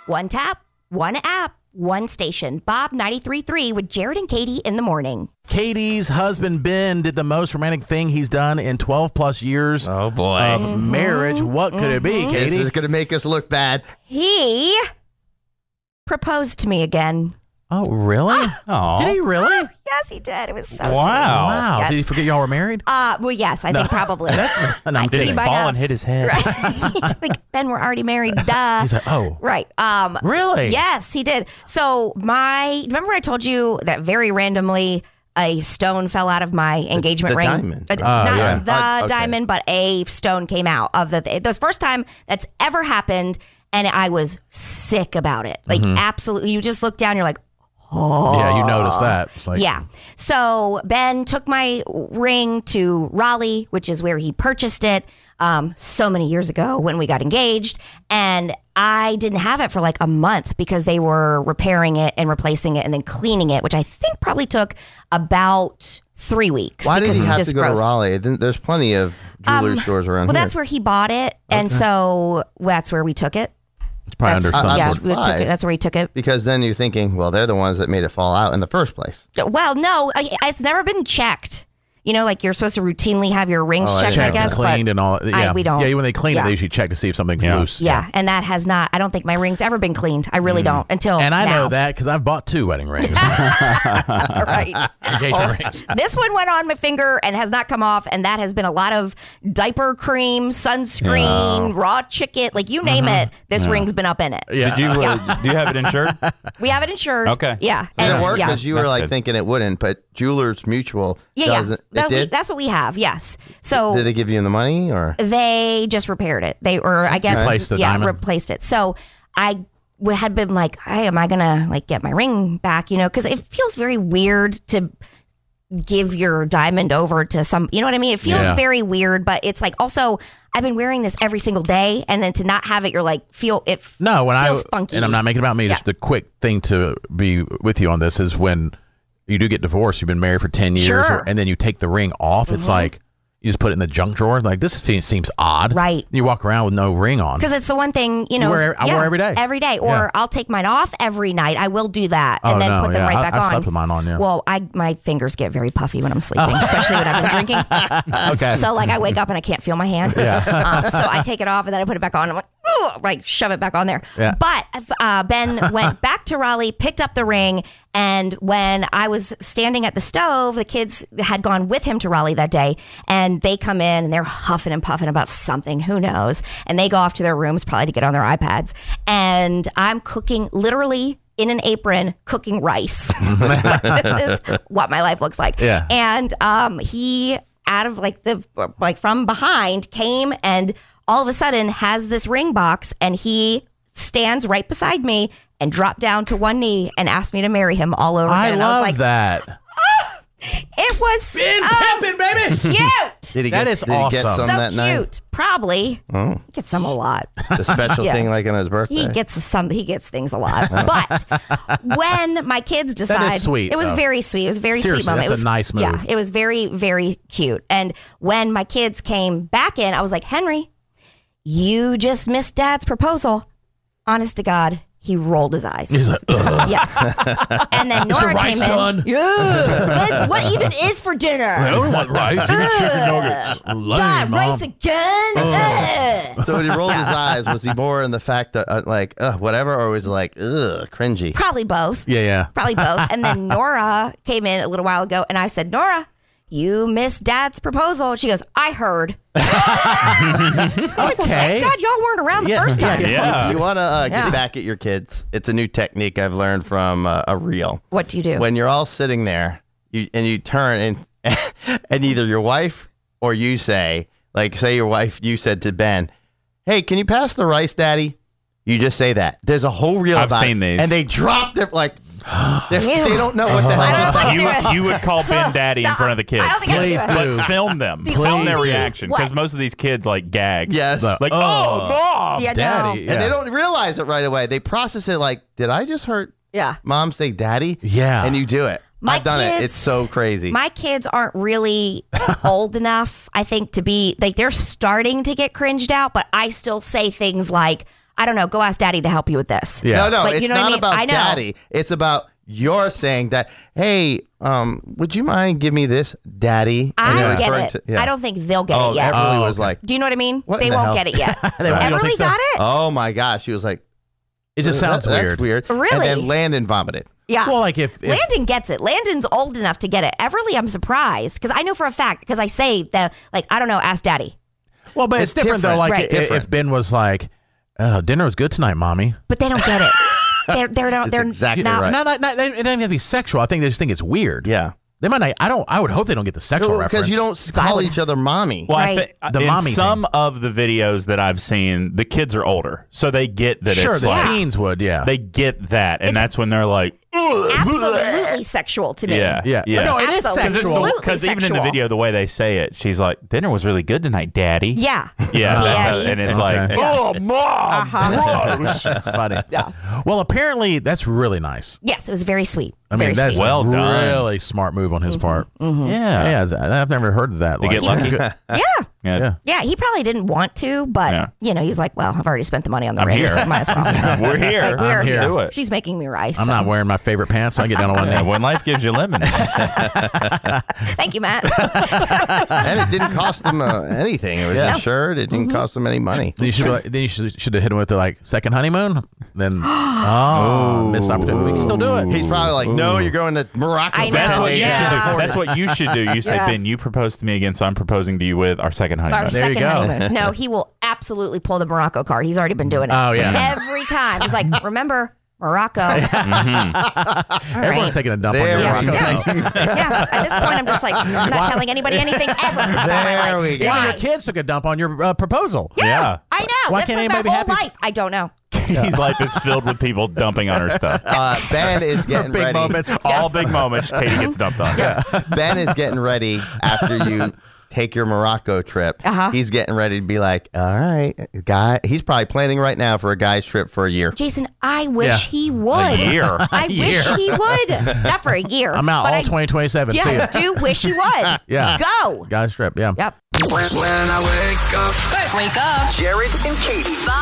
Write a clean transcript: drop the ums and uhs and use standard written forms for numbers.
one tap, one app, one station. Bob 93.3 with Jared and Katie in the morning. Katie's husband, Ben, did the most romantic thing he's done in 12 plus years of marriage. What could it be, Katie? This is going to make us look bad. He proposed to me again. Oh, really? Did he really? Yes, he did. It was so Wow. sweet. Wow. Yes. Did he forget y'all were married? Well, yes, I think probably. No, I'm Did kidding. he might fall have. and hit his head? Right. He's like, Ben, we're already married. Duh. He's like, oh. Right. Really? Yes, he did. So remember I told you that very randomly a stone fell out of my engagement the ring? diamond. Not yeah. the Okay. diamond, but a stone came out of the first time that's ever happened. And I was sick about it. Like, absolutely. You just look down, you're like, oh. Yeah, you noticed that. It's like, Yeah. So Ben took my ring to Raleigh, which is where he purchased it so many years ago when we got engaged. And I didn't have it for like a month because they were repairing it and replacing it and then cleaning it, which I think probably took about 3 weeks. Why did because he it's have just to go gross. to Raleigh? There's plenty of jewelry stores around Well, here. that's where he bought it. And so that's where we took it. It's probably under That's- some yeah, sort we took it. surprise. That's where he took it. Because then you're thinking, well, they're the ones that made it fall out in the first place. Well, no, it's never been checked. You know, like you're supposed to routinely have your rings I checked, didn't I know guess. cleaned but and all. Yeah, we don't. Yeah, when they clean Yeah. it, they usually check to see if something's loose. Yeah, and that has not. I don't think my ring's ever been cleaned. I really don't until And I now. know that because I've bought 2 wedding rings. Right. Engagement rings. This one went on my finger and has not come off, and that has been a lot of diaper cream, sunscreen, raw chicken, like you name it. This ring's been up in it. Yeah. Did you? Do you have it insured? We have it insured. Okay. Yeah. Did And it work? yeah. Because you were That's like good. thinking it wouldn't, but Jewelers Mutual Yeah, doesn't. It did? that's what we have. Yes. So Did they give you the money or? they just repaired it. I guess, Replaced the diamond? replaced it. So I had been like, hey, am I gonna like get my ring back? You know, because it feels very weird to give your diamond over to some. You know what I mean? It feels Yeah. very weird, but it's like also I've been wearing this every single day, and then to not have it, you're like No, when feels funky. and I'm not making it about me. Yeah. Just the quick thing to be with you on this is when you do get divorced, you've been married for 10 years, Sure. and then you take the ring off. It's like you just put it in the junk drawer. Like this seems odd, Right. You walk around with no ring on. Because it's the one thing, you know. I wear every day. Every day. Or Yeah. I'll take mine off every night. I will do that. And Oh, then no, put them yeah. right back I've on. slept with mine on, yeah. Well, my fingers get very puffy when I'm sleeping, especially when I've been drinking. Okay. So, like, I wake up and I can't feel my hands. So I take it off and then I put it back on. I'm like, oh, like, shove it back on there. Yeah. But Ben went back to Raleigh, picked up the ring. And when I was standing at the stove, the kids had gone with him to Raleigh that day. And they come in and they're huffing and puffing about something. Who knows? And they go off to their rooms probably to get on their iPads. And I'm cooking literally in an apron, cooking rice. This is what my life looks like. Yeah. And he, out of from behind, came and all of a sudden has this ring box, and he stands right beside me and dropped down to one knee and asked me to marry him all over again. I And love I was like, that. it was Pimpin', baby. cute. Did he That get, is did he get awesome. some So that cute. night? Probably. Oh. He gets some a lot. The special Yeah. thing like on his birthday? He gets things a lot. But when my kids decide, sweet, it was though. very sweet. It was a very Seriously, sweet moment. that's It was a nice move. Yeah, it was very, very cute. And when my kids came back in, I was like, Henry, you just missed Dad's proposal. Honest to God, he rolled his eyes. He's like, ugh. Yes. And then Nora rice came done? in. Yeah. What even is for dinner? I don't want rice. Give me chicken nuggets. God, rice again? Ugh. So when he rolled his eyes, was he more in the fact that whatever, or was he like, ugh, cringy? Probably both. Yeah. Probably both. And then Nora came in a little while ago, and I said, Nora, you missed Dad's proposal. And she goes, I heard. I was like, well, thank God y'all weren't around the first time. Yeah. You want to Yeah. get back at your kids. It's a new technique I've learned from a reel. What do you do? When you're all sitting there, you turn and either your wife or you say, like, say your wife, you said to Ben, hey, can you pass the rice, Daddy? You just say that. There's a whole reel I've about seen it. these. And they drop their, like, they don't know what the hell. I don't think I do it. You would call Ben Daddy in front of the kids. I don't think I Please can do it. do. But film them. The Film their only- reaction. what? Because most of these kids, like, gag. Yes. Like, oh, Mom. Yeah, Daddy. no. And they don't realize it right away. They process it like, did I just hurt Yeah. Mom say Daddy? Yeah. And you do it. My I've done it. kids- It's so crazy. My kids aren't really old enough, I think, to be like, they're starting to get cringed out, but I still say things like, I don't know, go ask daddy to help you with this. Yeah. No, Like, it's you know what I not mean? about I know. daddy. It's about you're saying that, hey, would you mind give me this, daddy? And I you're get referring it. to- yeah. I don't think they'll get Oh, it yet. Everly Oh, was okay. like, Do you know what I mean? What They in the won't hell? get it yet. You don't Everly think so? got it? oh my gosh. She was like, It just sounds That's weird. weird. Really? And then Landon vomited. Yeah. Well, like if Landon gets it. Landon's old enough to get it. Everly, I'm surprised because I know for a fact because I say that, like, I don't know, ask daddy. well, but it's different though. different. Like Right. if Ben was like, dinner was good tonight, mommy. But they don't get it. They're exactly not, right. No, it doesn't even have to be sexual. I think they just think it's weird. Yeah. They might not. I would hope they don't get the sexual reference. Because you don't call each other mommy. Well, Right. The in mommy some of the videos that I've seen, the kids are older, so they get that Sure, it's the like teens would. Yeah. they get that, and that's when they're like, absolutely sexual to me. yeah, Yeah. No, it is Absolutely sexual. Because even in the sexual. video, the way they say it, she's like, "Dinner was really good tonight, Daddy." Yeah. Yeah, that's how- Daddy. and it's Okay. like, "Oh, mom, gross." That's funny. Well, apparently that's really nice. Yes, it was very sweet. I mean, very that's sweet. Well a done. really smart move on his part. Yeah, Yeah, I've never heard of that. They get lucky. Yeah. Yeah. Yeah, he probably didn't want to, but Yeah. you know, he's like, well, I've already spent the money on the I'm ring, here. so might as well. We're here. Like, we're I'm here. Do it. She's making me rice. I'm so. not wearing my favorite pants, so I get down on one Yeah, knee. when life gives you lemons. Thank you, Matt. And it didn't cost them anything. It was Yeah. a shirt. It didn't cost them any money. Then you should have hit him with the like second honeymoon. Then missed opportunity. We can still do it. He's probably like, no, you're going to Morocco. I for know. That's 10 what, days. you should Yeah. do. That's what you should do. You say, Yeah. Ben, you proposed to me again, so I'm proposing to you with our second honeymoon. Our There you second go. honeymoon. No, he will absolutely pull the Morocco card. He's already been doing it. Oh, yeah. Every time. He's like, remember, Morocco. All Everyone's right. taking a dump There on your we Morocco. go. Yeah. At this point, I'm just like, I'm not telling anybody anything ever. about my There life. we go. Even Why? your kids took a dump on your proposal. Yeah. I know. Why That's can't like anybody my be whole happy? life. I don't know. His life is filled with people dumping on her stuff. Ben is getting Big ready. moments. All big moments, Katie gets dumped on. Ben is getting ready after you take your Morocco trip. Uh-huh. He's getting ready to be like, all right, guy. He's probably planning right now for a guy's trip for a year. Jason, I wish Yeah. he would. A year. I wish he would. Not for a year. I'm out but all I 2027. See Yeah, ya. I do wish he would. Yeah. Go. Guys trip. Yeah. Yep. When I wake up, Wake up. Jared and Katie.